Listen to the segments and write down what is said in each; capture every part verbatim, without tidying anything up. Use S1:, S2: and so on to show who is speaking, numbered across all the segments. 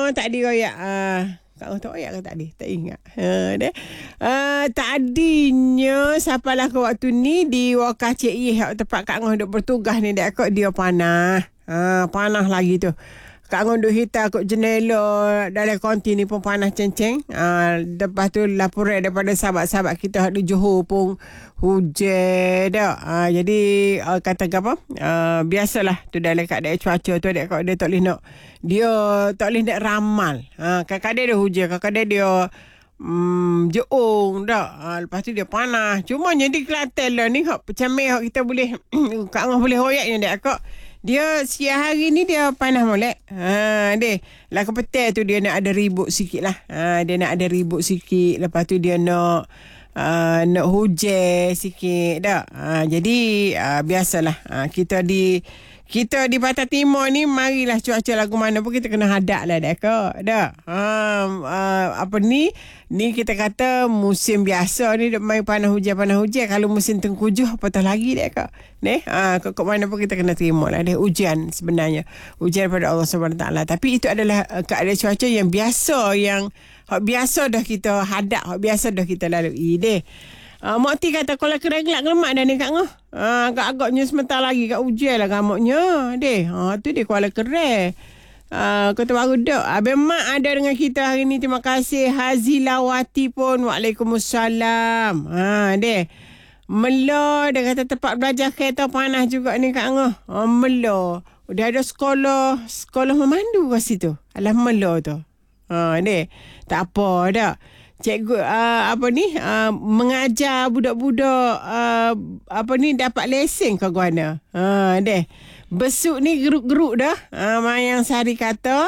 S1: Ngah tadi royak. Uh, Kak Ngah tak royak ke tadi? Tak ingat. Uh, uh, tadinya siapalah ke waktu ni di Wakaf Cik Yeh tempat Kak Ngah duk bertugas ni dek kok dia panah. Uh, panah lagi tu. Kak Ngah duk hitam kot jendela dalam konti ni pun panas ceng-ceng. Uh, lepas tu laporan daripada sahabat-sahabat kita di Johor pun hujan dah. Uh, jadi uh, kata apa? Uh, biasalah tu dalam keadaan cuaca tu dek kok dia tak boleh nak dia tak boleh nak ramal. Uh, kadang-kadang dia hujan, kadang-kadang dia Hmm, jeong dah. Ha, lepas tu dia panas. Cuma jadi Kelantan lah ni hak pecamai hak kita boleh Kak Ngah boleh royak ni dek kak. Dia siang hari ni dia panas molek. Ha deh. Lah ke petang tu dia nak ada ribut sikit lah. Ha dia nak ada ribut sikit. Lepas tu dia nak uh, nak hujan sikit dah. Ha jadi uh, biasalah. Ha, kita di Kita di Pantai Timur ni marilah cuaca lagu mana pun kita kena hadap lah dah kak. Dah. Ha, uh, apa ni? Ni kita kata musim biasa ni main panas hujan panas hujan. Kalau musim tengkujuh apatah lagi dah kak. Ni, ha, kok mana pun kita kena terima lah dia hujan sebenarnya. Hujan daripada Allah Subhanahu Wa Taala. Tapi itu adalah uh, keadaan cuaca yang biasa yang hak biasa dah kita hadap, hak biasa dah kita lalui deh. Uh, Mak Ti kata kalau kering gelak lemak dah ni Kak Ngah. Uh, agak-agaknya sebentar lagi kat hujan lah gamaknya. Deh, ha, tu dia kuala kering. Uh, kata baru dak. Abang Mak ada dengan kita hari ni. Terima kasih. Hazilawati pun. Waalaikumsalam. Ha, deh. Melo. Dia kata tempat belajar kereta panas juga ni Kak Ngah. Ha, Melo. Udah ada sekolah. Sekolah memandu kat situ. Alah Melo tu. Ha, deh. Tak apa dak. Cikgu uh, apa ni uh, mengajar budak-budak uh, apa ni dapat lesen ke guana. Ha deh. Besuk ni geruk-geruk dah. Ha Mayang Sari kata,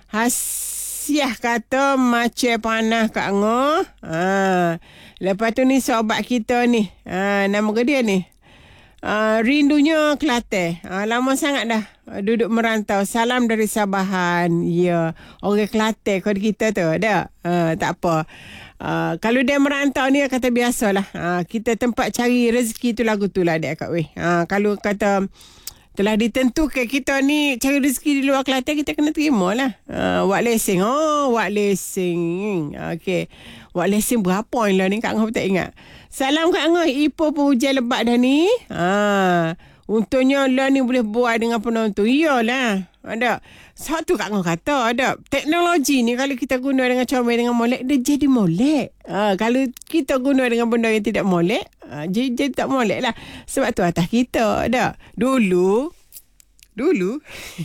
S1: Hasiah kata macam panah Kak Ngah. Ha lepas tu ni sobat kita ni. Ha nama ke dia ni? Uh, rindunya Kelantan. Uh, lama sangat dah uh, duduk merantau. Salam dari Sabahan. Ya, orang Kelantan kau kita tu. Dah. Uh, tak apa. Uh, kalau dia merantau ni kata biasalah. Uh, kita tempat cari rezeki tu lagu tu lah dek kat weh. Uh, kalau kata telah ditentukan kita ni cari rezeki di luar Kelantan, kita kena terima lah. Uh, wak lesen. Oh, wak lesen. Okey. Wak lesen berapa yang lah ni Kak Ngah tak ingat. Salam Kak Ngah. Ipoh pun hujan lebat dah ni. Ha, untungnya lah ni boleh buat dengan penonton. Iyalah. Ada. Satu Kak Ngah kata ada. Teknologi ni kalau kita guna dengan comel dengan molek, dia jadi molek. Ha, kalau kita guna dengan benda yang tidak molek, ha, jadi, jadi tak molek lah. Sebab tu atas kita. Ada. Dulu. Dulu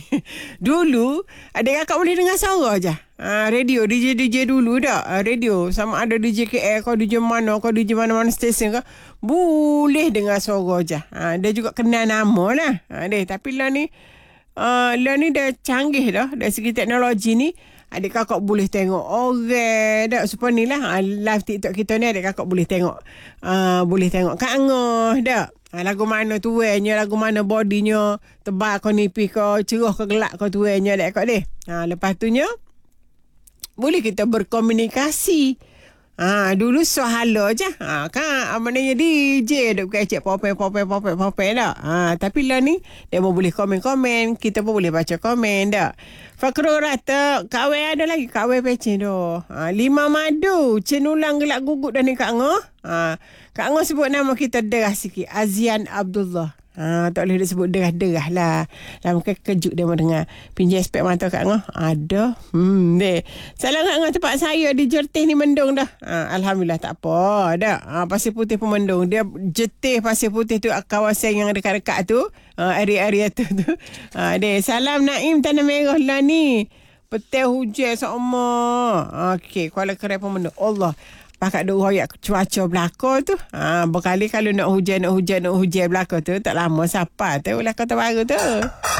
S1: Dulu ada kakak boleh dengar suara je. ha, Radio D J D J dulu dah. ha, Radio sama ada D J K L kau D J mana kau D J mana-mana stesen kau boleh dengar suara je. ha, Dia juga kenal nama lah. ha, deh, Tapi lah ni uh, Lah ni dah canggih dah. Dari segi teknologi ni adik kakak boleh tengok orang dah. Supaya ni lah ha, live TikTok kita ni adik kakak boleh tengok uh, Boleh tengok Kak Ngah dah. Ha, lagu mana tuanya, lagu mana bodinya, tebal kau nipis kau, cerah kau gelap kau tuanya dek kau deh. Ha, lepas tu nya boleh kita berkomunikasi. Ha, dulu sohala je. Ha, kan maknanya D J duk kecek popeng popeng popeng popeng dah. Ha, tapi lah ni dia pun boleh komen-komen, kita pun boleh baca komen dah. Fakrul rata kawan ada lagi kawan pecing doh. Ha, lima madu, cenulang gelak gugut dah ni Kak Ngah. Ha, Kak Ngah sebut nama kita derah sikit. Azian Abdullah. Ha, tak boleh dia sebut derah-derah lah. Lah mungkin kejut dia mau dengar. Pinjam spek mata Kak Ngah. Ada. Hmm, deh. Salam Kak Ngah tempat saya di Jertih ni mendung dah. Ha, Alhamdulillah tak apa. Dah. Ha, Pasir Putih pun mendung. Dia Jertih Pasir Putih tu kawasan yang dekat-dekat tu. Ha, area-area tu tu. Ha, deh. Salam Naim Tanah Merah lah ni. Petai hujan sama. Okey. Kuala Keren pun mendung. Allah. Pakat duk royak cuaca belaka tu. Ha, berkali kalau nak hujan, nak hujan, nak hujan belaka tu. Tak lama siapa tu lah kota baru tu.